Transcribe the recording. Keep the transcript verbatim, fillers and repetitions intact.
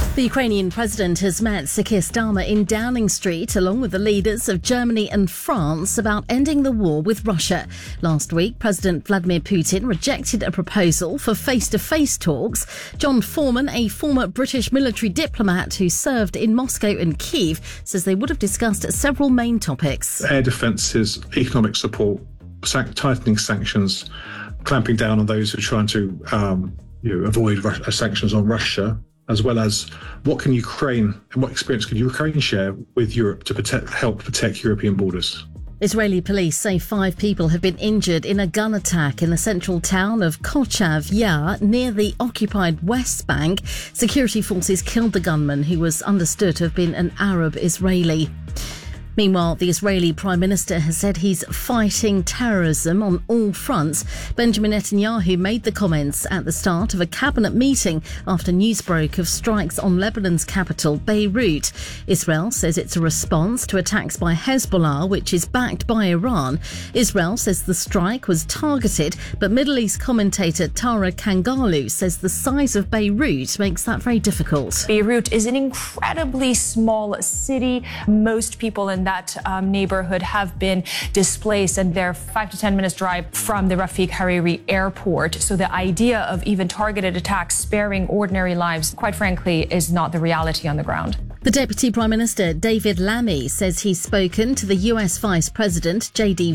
The Ukrainian president has met Sir Keir Starmer in Downing Street along with the leaders of Germany and France about ending the war with Russia. Last week, President Vladimir Putin rejected a proposal for face-to-face talks. John Foreman, a former British military diplomat who served in Moscow and Kyiv, says they would have discussed several main topics. Air defences, economic support, san- tightening sanctions, clamping down on those who are trying to um, you know, avoid Rus- sanctions on Russia, as well as what can Ukraine and what experience can Ukraine share with Europe to protect, help protect European borders. Israeli police say five people have been injured in a gun attack in the central town of Kochav Yar near the occupied West Bank. Security forces killed the gunman, who was understood to have been an Arab Israeli. Meanwhile, the Israeli Prime Minister has said he's fighting terrorism on all fronts. Benjamin Netanyahu made the comments at the start of a cabinet meeting after news broke of strikes on Lebanon's capital, Beirut. Israel says it's a response to attacks by Hezbollah, which is backed by Iran. Israel says the strike was targeted, but Middle East commentator Tara Kangalu says the size of Beirut makes that very difficult. Beirut is an incredibly small city. Most people in that um, neighborhood have been displaced, and they're five to ten minutes drive from the Rafik Hariri airport. So the idea of even targeted attacks sparing ordinary lives, quite frankly, is not the reality on the ground. The Deputy Prime Minister, David Lammy, says he's spoken to the U S Vice President, J D